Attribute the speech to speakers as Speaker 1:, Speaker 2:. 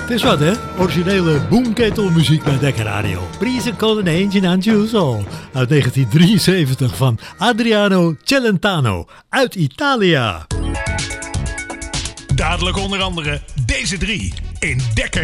Speaker 1: Het is wat, hè? Originele boomketelmuziek bij Dekker Radio. Prise con un engine aan Giuso. Uit 1973 van Adriano Celentano. Uit Italia.
Speaker 2: Dadelijk onder andere deze drie in Dekker